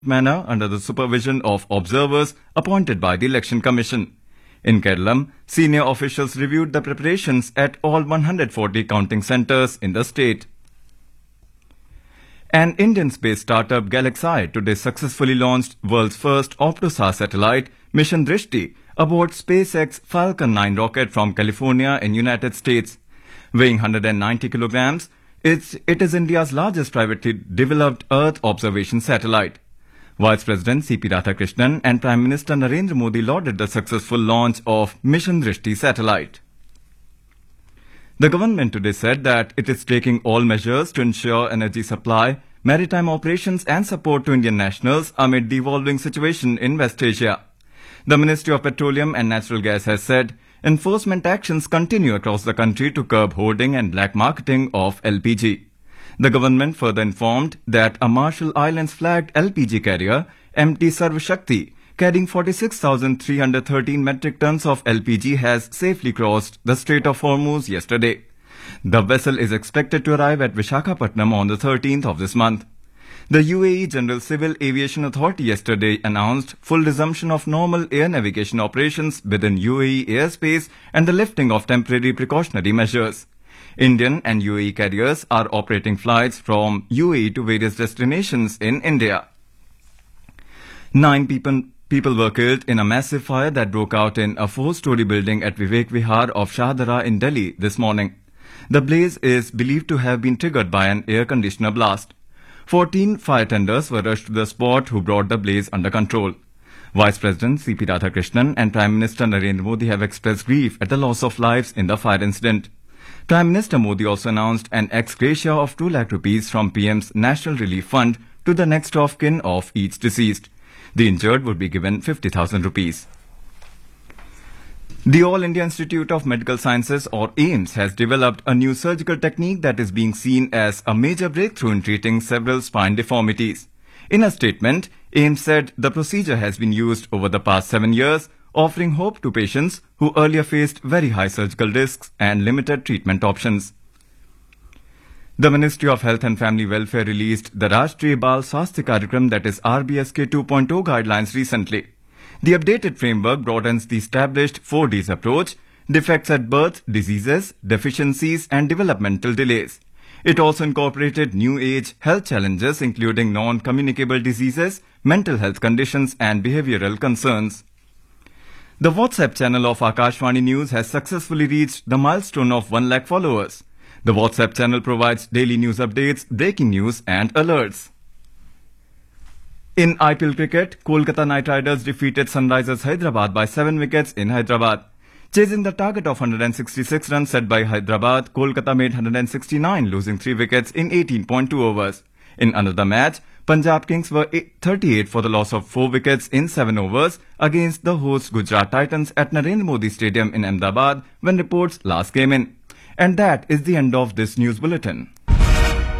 manner under the supervision of observers appointed by the Election Commission. In Kerala, senior officials reviewed the preparations at all 140 counting centres in the state. An Indian space startup Galaxy today successfully launched world's first Optosat satellite, Mission Drishti, aboard SpaceX Falcon 9 rocket from California in United States. Weighing 190 kilograms, it is India's largest privately developed Earth observation satellite. Vice President C.P. Radhakrishnan and Prime Minister Narendra Modi lauded the successful launch of Mission Drishti satellite. The government today said that it is taking all measures to ensure energy supply, maritime operations and support to Indian nationals amid the evolving situation in West Asia. The Ministry of Petroleum and Natural Gas has said enforcement actions continue across the country to curb hoarding and black marketing of LPG. The government further informed that a Marshall Islands flagged LPG carrier, MT Sarv Shakti, carrying 46,313 metric tons of LPG has safely crossed the Strait of Hormuz yesterday. The vessel is expected to arrive at Visakhapatnam on the 13th of this month. The UAE General Civil Aviation Authority yesterday announced full resumption of normal air navigation operations within UAE airspace and the lifting of temporary precautionary measures. Indian and UAE carriers are operating flights from UAE to various destinations in India. 9 people were killed in a massive fire that broke out in a 4-story building at Vivek Vihar of Shahdara in Delhi this morning. The blaze is believed to have been triggered by an air conditioner blast. 14 fire tenders were rushed to the spot who brought the blaze under control. Vice President C.P. Radhakrishnan and Prime Minister Narendra Modi have expressed grief at the loss of lives in the fire incident. Prime Minister Modi also announced an ex gratia of 2 lakh rupees from PM's National Relief Fund to the next of kin of each deceased. The injured would be given 50,000 rupees. The All India Institute of Medical Sciences, or AIIMS, has developed a new surgical technique that is being seen as a major breakthrough in treating several spine deformities. In a statement, AIIMS said the procedure has been used over the past 7 years, offering hope to patients who earlier faced very high surgical risks and limited treatment options. The Ministry of Health and Family Welfare released the Rashtriya Bal Swasthya Karyakram, that is RBSK 2.0 guidelines recently. The updated framework broadens the established 4Ds approach: defects at birth, diseases, deficiencies and developmental delays. It also incorporated new age health challenges including non-communicable diseases, mental health conditions and behavioral concerns. The WhatsApp channel of Akashvani News has successfully reached the milestone of 1 lakh followers. The WhatsApp channel provides daily news updates, breaking news and alerts. In IPL cricket, Kolkata Knight Riders defeated Sunrisers Hyderabad by 7 wickets in Hyderabad. Chasing the target of 166 runs set by Hyderabad, Kolkata made 169, losing 3 wickets in 18.2 overs. In another match, Punjab Kings were 38 for the loss of 4 wickets in 7 overs against the host Gujarat Titans at Narendra Modi Stadium in Ahmedabad when reports last came in. And that is the end of this news bulletin.